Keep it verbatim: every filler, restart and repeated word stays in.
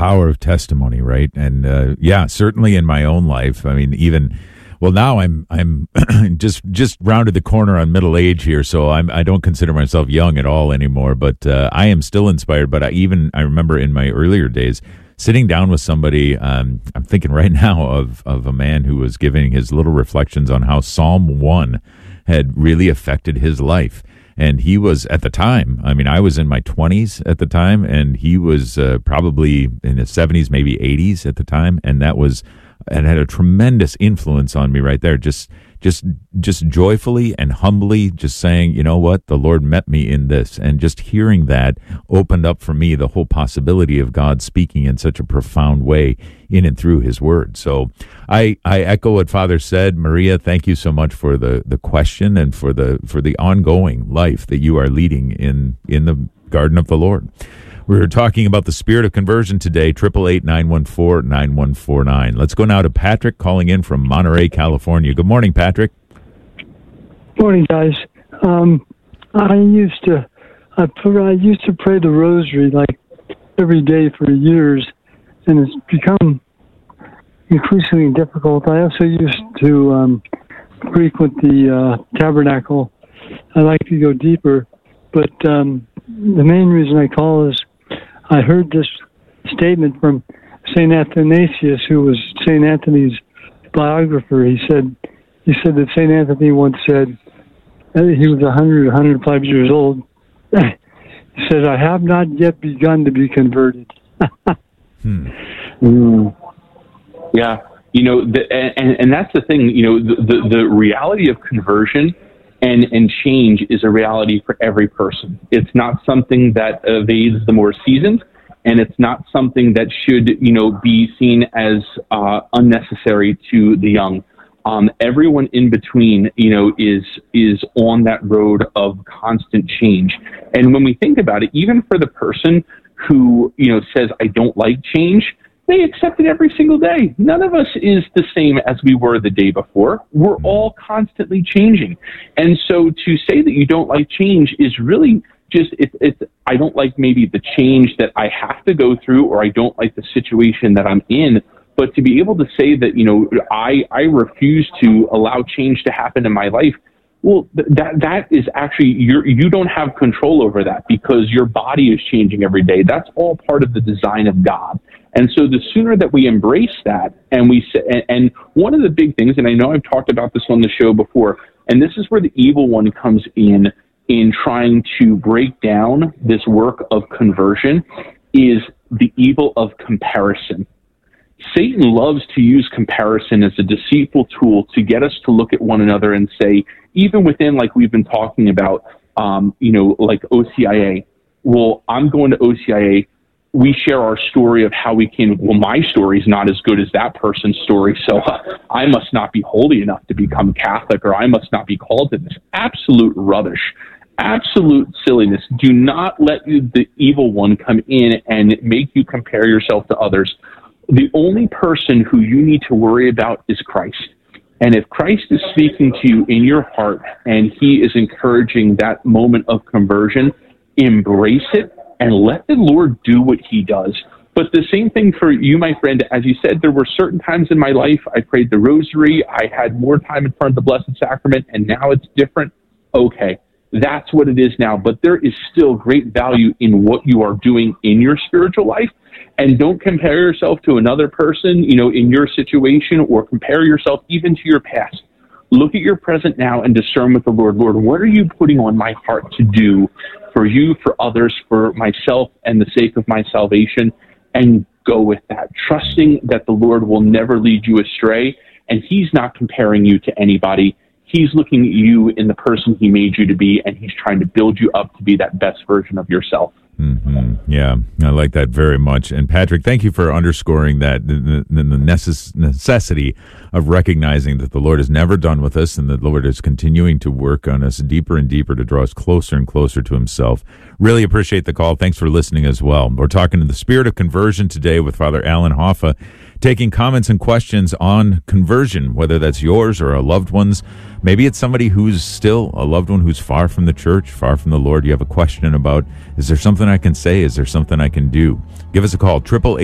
power of testimony, right? And uh, yeah, certainly in my own life. I mean, even well, now I'm I'm just just rounded the corner on middle age here, so I'm I don't consider myself young at all anymore. But uh, I am still inspired. But I even I remember in my earlier days sitting down with somebody. Um, I'm thinking right now of of a man who was giving his little reflections on how Psalm one had really affected his life. And he was, at the time, I mean, I was in my twenties at the time, and he was uh, probably in his seventies, maybe eighties at the time. And that was, and had a tremendous influence on me right there. Just, just, just joyfully and humbly just saying, you know what, the Lord met me in this. And just hearing that opened up for me the whole possibility of God speaking in such a profound way in and through his word. So I, I echo what Father said. Maria, thank you so much for the, the question and for the, for the ongoing life that you are leading in, in the garden of the Lord. We're talking about the spirit of conversion today, eight eight eight, nine one four, nine one four nine. Let's go now to Patrick calling in from Monterey, California. Good morning, Patrick. Morning, guys. Um, I used to I, I used to pray the rosary like every day for years, and it's become increasingly difficult. I also used to um, frequent the uh, tabernacle. I like to go deeper, but um, the main reason I call is I heard this statement from Saint Athanasius, who was Saint Anthony's biographer. He said he said that Saint Anthony once said, he was one hundred, one hundred five years old. He said, "I have not yet begun to be converted." hmm. mm. Yeah, you know, the, and and that's the thing. You know, the, the the reality of conversion and and change is a reality for every person. It's not something that evades the more seasoned, and it's not something that should, you know, be seen as uh, unnecessary to the young. Um, everyone in between, you know, is is on that road of constant change. And when we think about it, even for the person who, you know, says, "I don't like change," they accept it every single day. None of us is the same as we were the day before. We're all constantly changing. And so to say that you don't like change is really just, it's, it's, I don't like maybe the change that I have to go through, or I don't like the situation that I'm in. But to be able to say that, you know, I, I refuse to allow change to happen in my life, well, th- that that is actually, you're, you don't have control over that because your body is changing every day. That's all part of the design of God. And so the sooner that we embrace that, and we say, and, and one of the big things, and I know I've talked about this on the show before, and this is where the evil one comes in, in trying to break down this work of conversion, is the evil of comparison. Satan loves to use comparison as a deceitful tool to get us to look at one another and say, even within, like we've been talking about, um, you know, like O C I A, well, I'm going to O C I A. We share our story of how we can, well, my story is not as good as that person's story, so uh, I must not be holy enough to become Catholic, or I must not be called to this. Absolute rubbish. Absolute silliness. Do not let you, the evil one come in and make you compare yourself to others. The only person who you need to worry about is Christ. And if Christ is speaking to you in your heart and he is encouraging that moment of conversion, embrace it and let the Lord do what he does. But the same thing for you, my friend. As you said, there were certain times in my life I prayed the rosary, I had more time in front of the Blessed Sacrament, and now it's different. Okay, that's what it is now. But there is still great value in what you are doing in your spiritual life. And don't compare yourself to another person, you know, in your situation, or compare yourself even to your past. Look at your present now and discern with the Lord. Lord, what are you putting on my heart to do for you, for others, for myself, and the sake of my salvation? And go with that, trusting that the Lord will never lead you astray. And he's not comparing you to anybody. He's looking at you in the person he made you to be, and he's trying to build you up to be that best version of yourself. Mm-hmm. Yeah, I like that very much. And Patrick, thank you for underscoring that, the, the, the necess- necessity of recognizing that the Lord is never done with us, and the Lord is continuing to work on us deeper and deeper to draw us closer and closer to himself. Really appreciate the call. Thanks for listening as well. We're talking to the Spirit of Conversion today with Father Alan Hoffa, taking comments and questions on conversion, whether that's yours or a loved one's. Maybe it's somebody who's still a loved one who's far from the church, far from the Lord. You have a question about, is there something I can say? Is there something I can do? Give us a call, eight eight eight